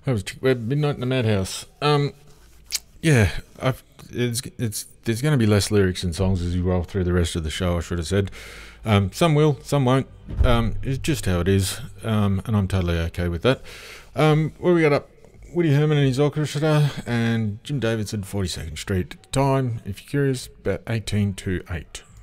That was Midnight in the Madhouse. Yeah, there's going to be less lyrics and songs as you roll through the rest of the show. I should have said. Some will, some won't. It's just how it is, and I'm totally okay with that. Where we got up, Woody Herman and his orchestra, and Jim Davidson, 42nd Street. Time, if you're curious, about 18 to 8.